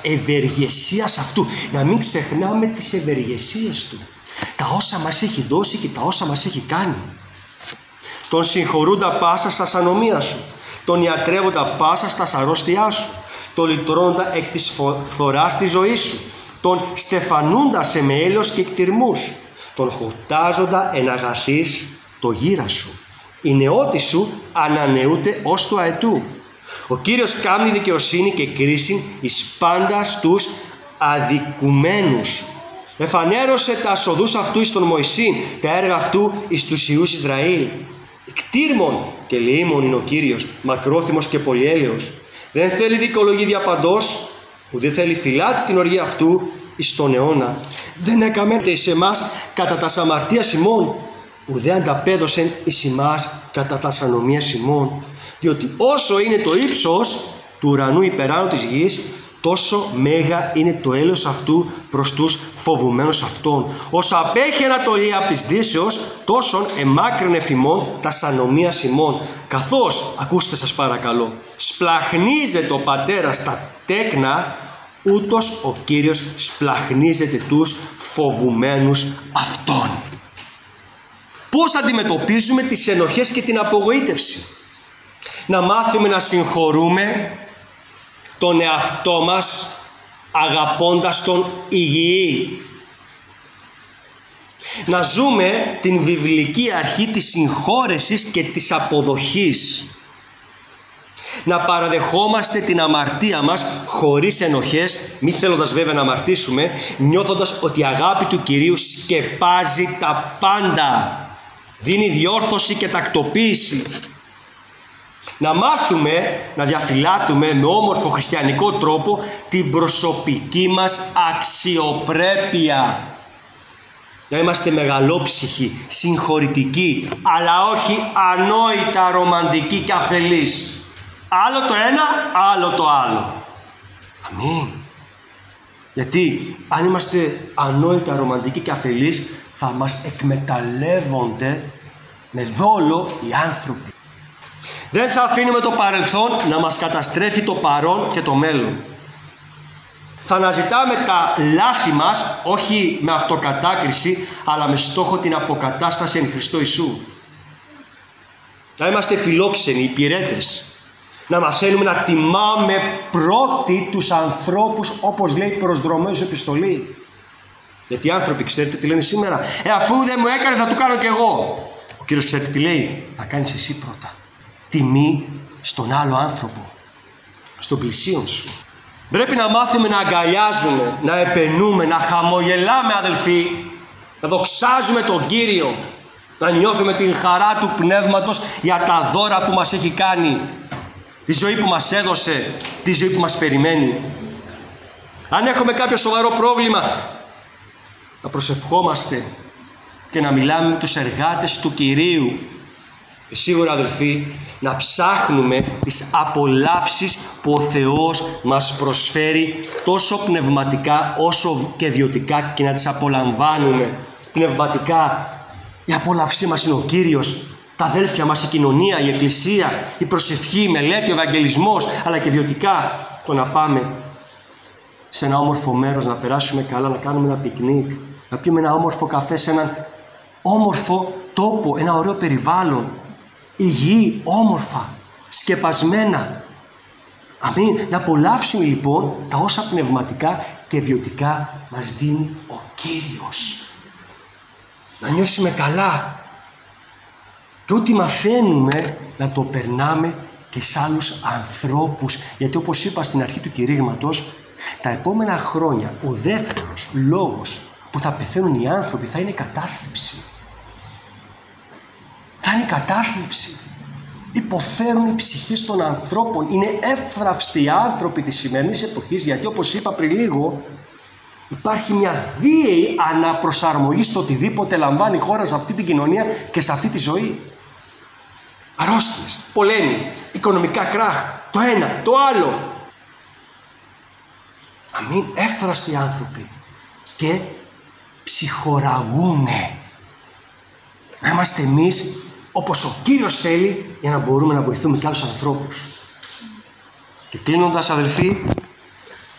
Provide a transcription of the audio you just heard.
ευεργεσίας αυτού. Να μην ξεχνάμε τις ευεργεσίες του, τα όσα μας έχει δώσει και τα όσα μας έχει κάνει. Τον συγχωρούντα πάσα στα ανομία σου, τον ιατρεύοντα πάσα στα αρρώστια σου, τον λυτρώνοντα εκ της φθοράς στη ζωή σου, τον στεφανούντα σε με έλεος και εκτιρμούς, τον χορτάζοντα εν αγαθής το γύρα σου. Η νεότη σου ανανεούται ως του αετού. Ο Κύριος κάμνει δικαιοσύνη και κρίση εις πάντα τους αδικουμένους. Εφανέρωσε τα σοδούς αυτού εις τον Μωυσήν, τα έργα αυτού εις τους Υιούς Ισραήλ. Κτήρμων και λεήμων είναι ο Κύριος, μακρόθυμος και πολυέλεος. Δεν θέλει δικαιολογία διαπαντός, ουδέ θέλει φυλάτη την οργή αυτού εις τον αιώνα. Δεν έκαμεν εις εμάς κατά τας αμαρτίας ημών, ουδέ ανταπέδωσεν εις εμάς κατά τας ανομίας ημών. Διότι όσο είναι το ύψος του ουρανού υπεράνω της γης, τόσο μέγα είναι το έλεος αυτού προς τους φοβουμένους αυτών. Όσο απέχει ανατολή από της δύσεως, τόσον εμάκρυνε φημών τας ανομίας ημών. Καθώς, ακούστε σας παρακαλώ, σπλαχνίζεται ο πατέρας τα τέκνα, ούτως ο Κύριος σπλαχνίζεται τους φοβουμένους αυτών. Πώς αντιμετωπίζουμε τις ενοχές και την απογοήτευση? Να μάθουμε να συγχωρούμε τον εαυτό μας αγαπώντας τον υγιή. Να ζούμε την βιβλική αρχή της συγχώρεσης και της αποδοχής. Να παραδεχόμαστε την αμαρτία μας χωρίς ενοχές, μη θέλοντας βέβαια να αμαρτήσουμε, νιώθοντας ότι η αγάπη του Κυρίου σκεπάζει τα πάντα, δίνει διόρθωση και τακτοποίηση. Να μάθουμε να διαφυλάτουμε με όμορφο χριστιανικό τρόπο την προσωπική μας αξιοπρέπεια. Να είμαστε μεγαλόψυχοι, συγχωρητικοί, αλλά όχι ανόητα ρομαντικοί και αφελείς. Άλλο το ένα, άλλο το άλλο. Αμήν. Γιατί αν είμαστε ανόητα ρομαντικοί και αφελείς, θα μας εκμεταλλεύονται με δόλο οι άνθρωποι. Δεν θα αφήνουμε το παρελθόν να μας καταστρέφει το παρόν και το μέλλον. Θα αναζητάμε τα λάθη μας, όχι με αυτοκατάκριση, αλλά με στόχο την αποκατάσταση εν Χριστώ Ιησού. Να είμαστε φιλόξενοι, υπηρέτες. Να μαθαίνουμε να τιμάμε πρώτοι τους ανθρώπους, όπως λέει προσδρομέως επιστολή. Γιατί οι άνθρωποι, ξέρετε τι λένε σήμερα? Αφού δεν μου έκανε, θα του κάνω κι εγώ. Ο Κύριος ξέρετε τι λέει? Θα κάνεις εσύ πρώτα τιμή στον άλλο άνθρωπο, στον πλησίον σου. Πρέπει να μάθουμε να αγκαλιάζουμε, να επενούμε, να χαμογελάμε, αδελφοί, να δοξάζουμε τον Κύριο, να νιώθουμε την χαρά του πνεύματος για τα δώρα που μας έχει κάνει, τη ζωή που μας έδωσε, τη ζωή που μας περιμένει. Αν έχουμε κάποιο σοβαρό πρόβλημα, να προσευχόμαστε και να μιλάμε με τους εργάτες του Κυρίου. Και σίγουρα, αδελφοί, να ψάχνουμε τις απολαύσεις που ο Θεός μας προσφέρει τόσο πνευματικά όσο και βιωτικά, και να τις απολαμβάνουμε. Πνευματικά η απόλαυσή μας είναι ο Κύριος, τα αδέλφια μας, η κοινωνία, η εκκλησία, η προσευχή, η μελέτη, ο ευαγγελισμός, αλλά και βιωτικά το να πάμε σε ένα όμορφο μέρος, να περάσουμε καλά, να κάνουμε ένα πικνίκ, να πιούμε ένα όμορφο καφέ σε έναν όμορφο τόπο, ένα ωραίο περιβάλλον, υγιή, όμορφα, σκεπασμένα. Αμήν. Να απολαύσουμε λοιπόν τα όσα πνευματικά και βιωτικά μας δίνει ο Κύριος. Να νιώσουμε καλά. Και ό,τι μαθαίνουμε να το περνάμε και σε άλλους ανθρώπους. Γιατί όπως είπα στην αρχή του κηρύγματος, τα επόμενα χρόνια ο δεύτερος λόγος που θα πεθαίνουν οι άνθρωποι θα είναι η κατάθλιψη. Θα είναι η κατάθλιψη. Υποφέρουν οι ψυχές των ανθρώπων. Είναι εύθραυστοι οι άνθρωποι της σημερινής εποχής, γιατί όπως είπα πριν λίγο, υπάρχει μια βίαιη αναπροσαρμογή στο οτιδήποτε λαμβάνει η χώρα σε αυτή την κοινωνία και σε αυτή τη ζωή. Αρρώστιες, πολέμοι, οικονομικά κράχ, το ένα, το άλλο. Αμήν, εύθραυστοι άνθρωποι και ψυχοραγούνε. Να είμαστε εμείς όπως ο Κύριος θέλει, για να μπορούμε να βοηθούμε και άλλους ανθρώπους. Και κλείνοντας, αδελφοί,